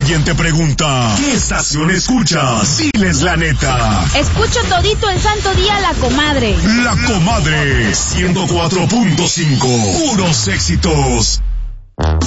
alguien te pregunta, ¿qué estación escuchas? Diles la neta. Escucho todito el santo día La Comadre. La Comadre 104.5. Puros éxitos.